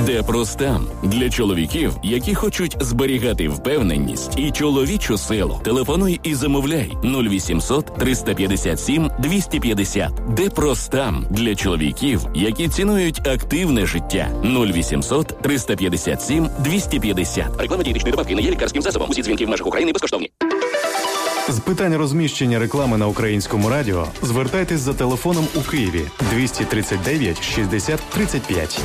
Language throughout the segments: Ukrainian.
Депростам для чоловіків, які хочуть зберігати впевненість і чоловічу силу. Телефонуй і замовляй 0800 357 250. Депростам для чоловіків, які цінують активне життя. 0800 357 250. Реклама дієтичної добавки не є лікарським засобом. Усі дзвінки в межах України безкоштовні. З питань розміщення реклами на Українському радіо звертайтесь за телефоном у Києві 239 60 35.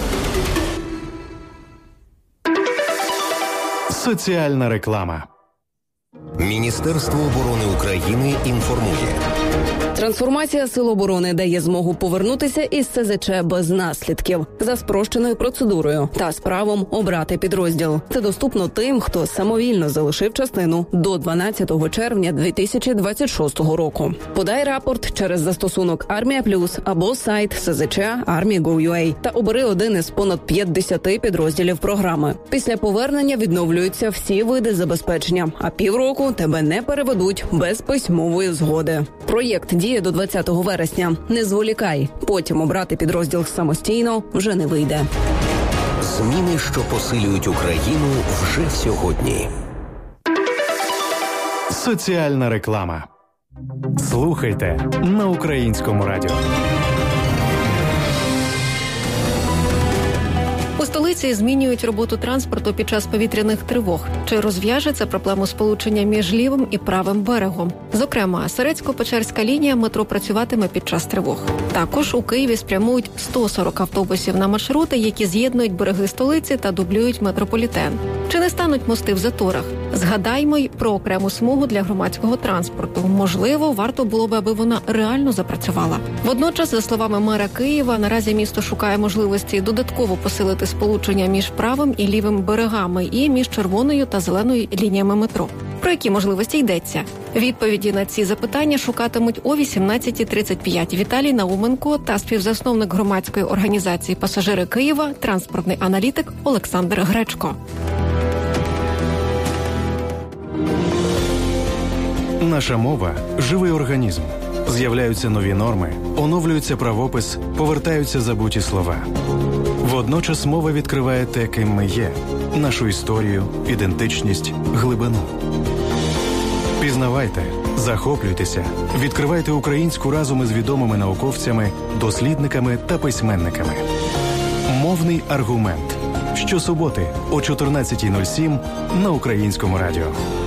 Соціальна реклама. Міністерство оборони України інформує. Трансформація Сил оборони дає змогу повернутися із СЗЧ без наслідків, за спрощеною процедурою та з правом обрати підрозділ. Це доступно тим, хто самовільно залишив частину до 12 червня 2026 року. Подай рапорт через застосунок Армія Плюс або сайт СЗЧ Army.gov.ua та обери один із понад 50 підрозділів програми. Після повернення відновлюються всі види забезпечення, а півроку тебе не переведуть без письмової згоди. Проєкт діє до 20 вересня. Не зволікай. Потім обрати підрозділ самостійно вже не вийде. Зміни, що посилюють Україну вже сьогодні. Соціальна реклама. Слухайте на Українському радіо. У столиці змінюють роботу транспорту під час повітряних тривог. Чи розв'яже це проблему сполучення між лівим і правим берегом? Зокрема, Сирецько-Печерська лінія метро працюватиме під час тривог. Також у Києві спрямують 140 автобусів на маршрути, які з'єднують береги столиці та дублюють метрополітен. Чи не стануть мости в заторах? Згадаймо й про окрему смугу для громадського транспорту. Можливо, варто було б, аби вона реально запрацювала. Водночас, за словами мера Києва, наразі місто шукає можливості додатково посилити сполучення між правим і лівим берегами і між червоною та зеленою лініями метро. Про які можливості йдеться? Відповіді на ці запитання шукатимуть о 18:35 Віталій Науменко та співзасновник громадської організації «Пасажири Києва», транспортний аналітик Олександр Гречко. Наша мова – живий організм. З'являються нові норми, оновлюється правопис, повертаються забуті слова. Водночас мова відкриває те, ким ми є – нашу історію, ідентичність, глибину. Пізнавайте, захоплюйтеся, відкривайте українську разом із відомими науковцями, дослідниками та письменниками. Мовний аргумент. Щосуботи о 14:07 на Українському радіо.